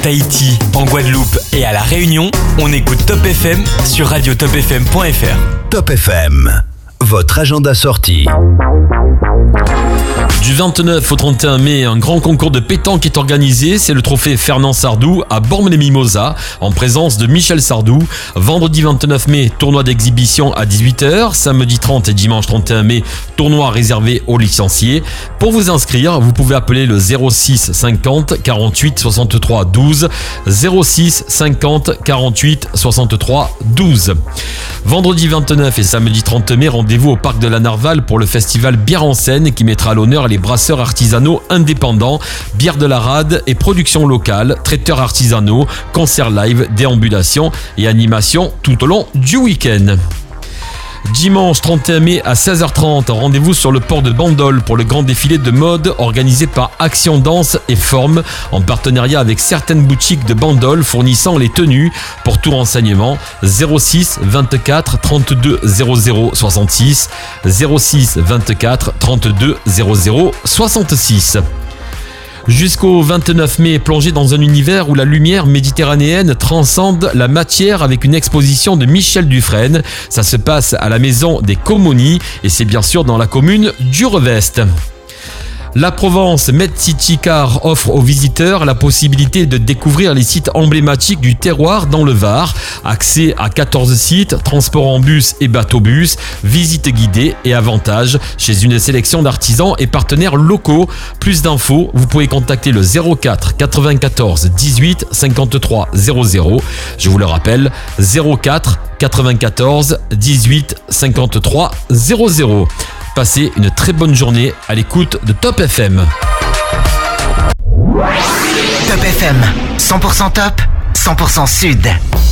Tahiti, en Guadeloupe et à La Réunion, on écoute Top FM sur radiotopfm.fr. Top FM, votre agenda sortie. Du 29 au 31 mai, un grand concours de pétanque est organisé. C'est le trophée Fernand Sardou à Bormes-les-Mimosas, en présence de Michel Sardou. Vendredi 29 mai, tournoi d'exhibition à 18h. Samedi 30 et dimanche 31 mai, tournoi réservé aux licenciés. Pour vous inscrire, vous pouvez appeler le 06 50 48 63 12. 06 50 48 63 12. Vendredi 29 et samedi 30 mai, rendez-vous au parc de la Narval pour le festival Bière en Seine qui mettra à l'honneur les brasseurs artisanaux indépendants, bière de la rade et production locale, traiteurs artisanaux, concerts live, déambulations et animations tout au long du week-end. Dimanche 31 mai à 16h30, rendez-vous sur le port de Bandol pour le grand défilé de mode organisé par Action Danse et Forme en partenariat avec certaines boutiques de Bandol fournissant les tenues. Pour tout renseignement, 06 24 32 00 66, 06 24 32 00 66. Jusqu'au 29 mai, plongez dans un univers où la lumière méditerranéenne transcende la matière avec une exposition de Michel Dufresne. Ça se passe à la maison des Comonies et c'est bien sûr dans la commune du Revest. La Provence Med City Car offre aux visiteurs la possibilité de découvrir les sites emblématiques du terroir dans le Var. Accès à 14 sites, transport en bus et bateau-bus, visites guidées et avantages chez une sélection d'artisans et partenaires locaux. Plus d'infos, vous pouvez contacter le 04 94 18 53 00. Je vous le rappelle, 04 94 18 53 00. Passez une très bonne journée à l'écoute de Top FM. Top FM, 100% top, 100% sud.